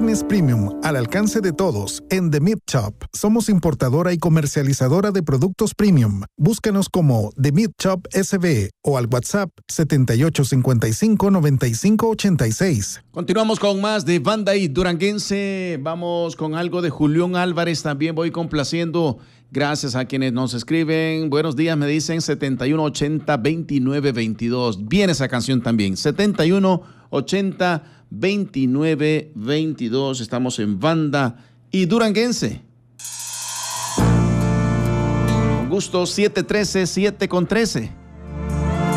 Carnes premium al alcance de todos en The Meat Shop. Somos importadora y comercializadora de productos premium. Búscanos como The Meat Shop SB o al WhatsApp 7855-9586. Continuamos con más de Banda y Duranguense. Vamos con algo de Julián Álvarez. También voy complaciendo. Gracias a quienes nos escriben. Buenos días, me dicen 7180-2922. Viene esa canción también. 7180-2922. Estamos en Banda y Duranguense. Con gusto, 713-7 con 13.